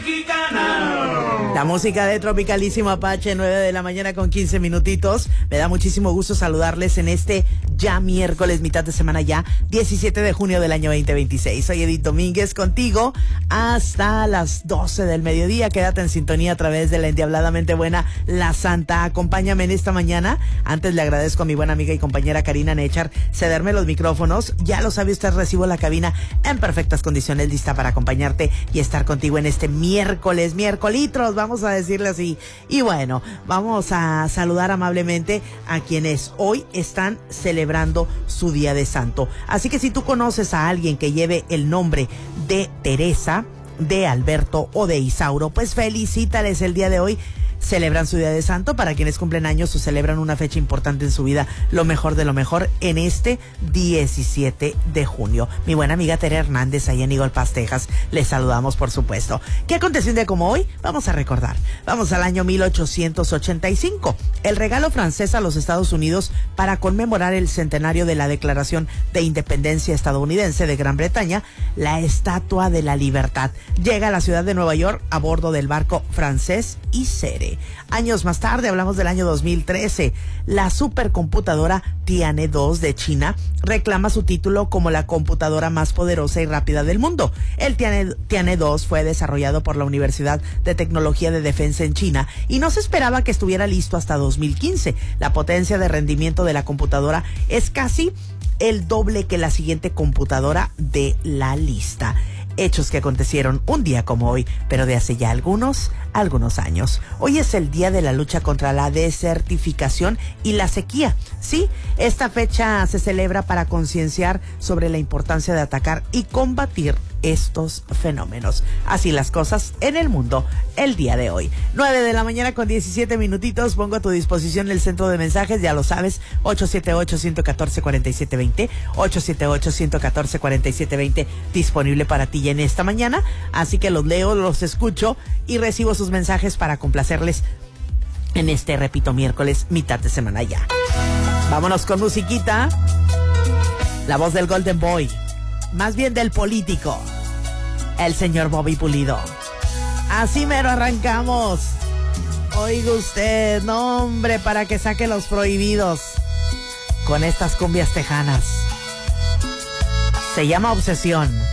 La música de Tropicalísimo Apache, 9 de la mañana con 15 minutitos. Me da muchísimo gusto saludarles en este ya miércoles, mitad de semana ya, 17 de junio del año 2026. Soy Edith Domínguez contigo hasta las 12 del mediodía. Quédate en sintonía a través de la endiabladamente buena La Santa. Acompáñame en esta mañana. Antes le agradezco a mi buena amiga y compañera Karina Nechar cederme los micrófonos. Ya lo sabe usted, recibo la cabina en perfectas condiciones, lista para acompañarte y estar contigo en este miércolitros, vamos a decirle así. Y bueno, vamos a saludar amablemente a quienes hoy están celebrando su día de santo. Así que si tú conoces a alguien que lleve el nombre de Teresa, de Alberto o de Isauro, pues felicítales el día de hoy. Celebran su día de santo. Para quienes cumplen años o celebran una fecha importante en su vida, lo mejor de lo mejor en este 17 de junio. Mi buena amiga Tere Hernández, ahí en Eagle Pass, Texas, les saludamos, por supuesto. ¿Qué aconteció un día como hoy? Vamos a recordar. Vamos al año 1885. El regalo francés a los Estados Unidos para conmemorar el centenario de la Declaración de Independencia estadounidense de Gran Bretaña, la Estatua de la Libertad, llega a la ciudad de Nueva York a bordo del barco francés Isere. Años más tarde, hablamos del año 2013, la supercomputadora Tianhe 2 de China reclama su título como la computadora más poderosa y rápida del mundo. El Tianhe 2 fue desarrollado por la Universidad de Tecnología de Defensa en China y no se esperaba que estuviera listo hasta 2015. La potencia de rendimiento de la computadora es casi el doble que la siguiente computadora de la lista. Hechos que acontecieron un día como hoy, pero de hace ya algunos años. Hoy es el día de la lucha contra la desertificación y la sequía. Sí, esta fecha se celebra para concienciar sobre la importancia de atacar y combatir estos fenómenos. Así las cosas en el mundo el día de hoy. 9 de la mañana con 17 minutitos. Pongo a tu disposición el centro de mensajes, ya lo sabes, 878-114-4720, 878-114-4720, disponible para ti en esta mañana. Así que los leo, los escucho y recibo sus mensajes para complacerles en este, repito, miércoles, mitad de semana ya. Vámonos con musiquita. La voz del Golden Boy, más bien del político, el señor Bobby Pulido. Así mero arrancamos. Oiga usted, no hombre, para que saque los prohibidos con estas cumbias tejanas. Se llama Obsesión.